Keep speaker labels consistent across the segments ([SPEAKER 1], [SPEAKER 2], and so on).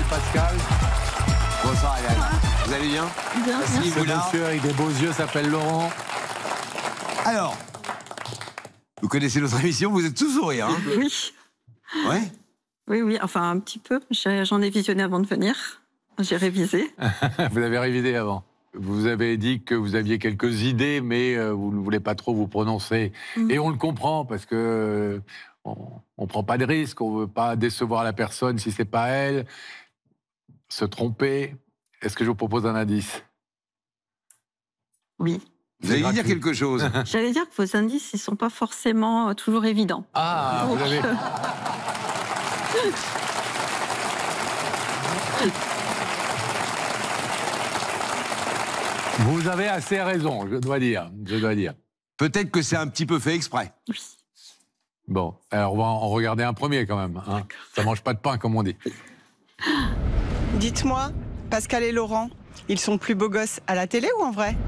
[SPEAKER 1] Pascal.
[SPEAKER 2] Bonsoir Hélène. Vous allez bien?
[SPEAKER 3] Bien,
[SPEAKER 2] Merci,
[SPEAKER 1] Ce monsieur avec des beaux yeux s'appelle Laurent.
[SPEAKER 2] Alors, vous connaissez notre émission, vous êtes tous sourire, hein?
[SPEAKER 3] Oui.
[SPEAKER 2] Ouais.
[SPEAKER 3] Oui, enfin un petit peu. J'en ai visionné avant de venir. J'ai révisé.
[SPEAKER 1] Vous avez révisé avant. Vous avez dit que vous aviez quelques idées, mais vous ne voulez pas trop vous prononcer. Et on le comprend, parce que on prend pas de risques, on veut pas décevoir la personne si c'est pas elle, se tromper. Est-ce que je vous propose un indice?
[SPEAKER 3] Oui.
[SPEAKER 2] Vous allez dire quelque chose.
[SPEAKER 3] J'allais dire que vos indices, ils sont pas forcément toujours évidents.
[SPEAKER 1] Ah, vous avez... Vous avez assez raison, je dois dire.
[SPEAKER 2] Peut-être que c'est un petit peu fait exprès.
[SPEAKER 3] Oui.
[SPEAKER 1] Bon, alors on va en regarder un premier quand même. Hein. Ça mange pas de pain, comme on dit.
[SPEAKER 4] Dites-moi, Pascal et Laurent, ils sont plus beaux gosses à la télé ou en vrai?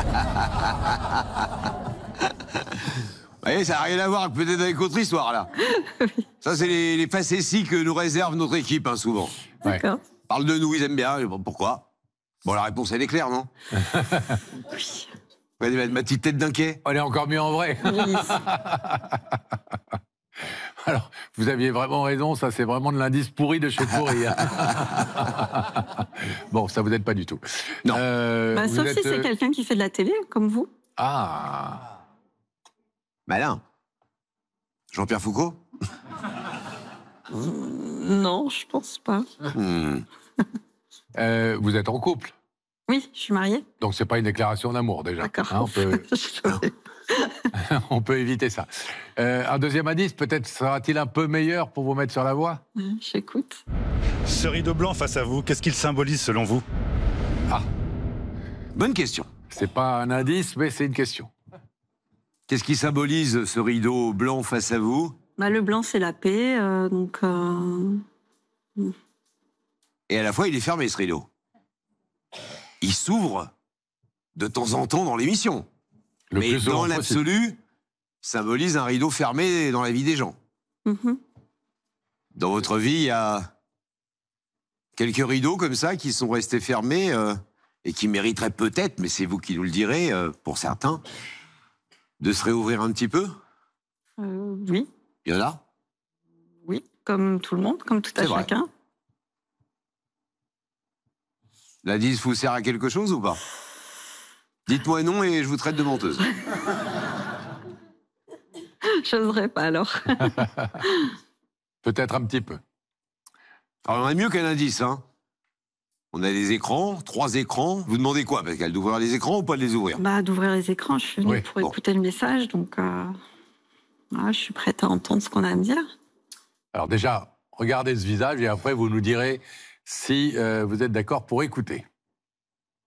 [SPEAKER 2] Vous voyez, ça n'a rien à voir peut-être avec votre histoire, là. Ça, c'est les facéties que nous réserve notre équipe, hein, souvent.
[SPEAKER 3] D'accord.
[SPEAKER 2] Parle de nous, ils aiment bien. Pourquoi? Bon, la réponse, elle est claire, non?
[SPEAKER 3] Oui.
[SPEAKER 2] Regardez ma petite tête d'inquiet.
[SPEAKER 1] On est encore mieux en vrai.
[SPEAKER 3] Oui.
[SPEAKER 1] Alors, vous aviez vraiment raison, ça c'est vraiment de l'indice pourri de chez pourri. Hein. Bon, ça vous aide pas du tout.
[SPEAKER 2] Non.
[SPEAKER 3] Sauf si c'est quelqu'un qui fait de la télé, comme vous.
[SPEAKER 1] Ah.
[SPEAKER 2] Malin. Jean-Pierre Foucault?
[SPEAKER 3] Non, je pense pas.
[SPEAKER 1] Vous êtes en couple,
[SPEAKER 3] Oui, je suis mariée.
[SPEAKER 1] donc c'est pas une déclaration d'amour déjà.
[SPEAKER 3] D'accord.
[SPEAKER 1] Hein, on peut éviter ça. Un deuxième indice, peut-être sera-t-il un peu meilleur pour vous mettre sur la voie?
[SPEAKER 3] J'écoute.
[SPEAKER 5] Ce rideau blanc face à vous, qu'est-ce qu'il symbolise selon vous?
[SPEAKER 1] Ah,
[SPEAKER 2] Bonne question.
[SPEAKER 1] c'est pas un indice, mais c'est une question.
[SPEAKER 2] Qu'est-ce qui symbolise ce rideau blanc face à vous?
[SPEAKER 3] Le blanc, c'est la paix, donc...
[SPEAKER 2] Et à la fois, il est fermé, ce rideau. Il s'ouvre de temps en temps dans l'émission.
[SPEAKER 1] Le
[SPEAKER 2] Mais
[SPEAKER 1] plus souvent
[SPEAKER 2] dans
[SPEAKER 1] possible.
[SPEAKER 2] l'absolu, symbolise un rideau fermé dans la vie des gens. Dans votre vie, il y a quelques rideaux comme ça qui sont restés fermés et qui mériteraient peut-être, mais c'est vous qui nous le direz, pour certains, de se réouvrir un petit peu?
[SPEAKER 3] Oui.
[SPEAKER 2] Il y en a?
[SPEAKER 3] Oui, comme tout le monde, comme tout à
[SPEAKER 2] C'est vrai.
[SPEAKER 3] chacun.
[SPEAKER 2] L'indice vous sert à quelque chose ou pas? Dites-moi non et je vous traite de menteuse.
[SPEAKER 3] J'oserais pas alors.
[SPEAKER 1] Peut-être un petit peu.
[SPEAKER 2] Alors, on a mieux qu'un indice, hein. On a des écrans, 3 écrans. Vous demandez quoi, Pascal? D'ouvrir les écrans ou pas de les ouvrir?
[SPEAKER 3] D'ouvrir les écrans, je suis venue
[SPEAKER 1] Oui,
[SPEAKER 3] pour
[SPEAKER 2] bon.
[SPEAKER 3] écouter le message, donc je suis prête à entendre ce qu'on a à me dire.
[SPEAKER 1] Alors déjà, regardez ce visage et après vous nous direz si vous êtes d'accord pour écouter.